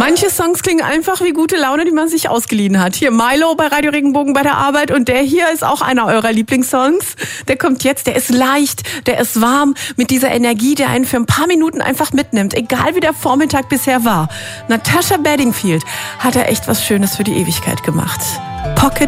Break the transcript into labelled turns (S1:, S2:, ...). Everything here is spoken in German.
S1: Manche Songs klingen einfach wie gute Laune, die man sich ausgeliehen hat. Hier Milo bei Radio Regenbogen bei der Arbeit und der hier ist auch einer eurer Lieblingssongs. Der kommt jetzt, der ist leicht, der ist warm, mit dieser Energie, der einen für ein paar Minuten einfach mitnimmt, egal wie der Vormittag bisher war. Natasha Bedingfield hat er echt was Schönes für die Ewigkeit gemacht.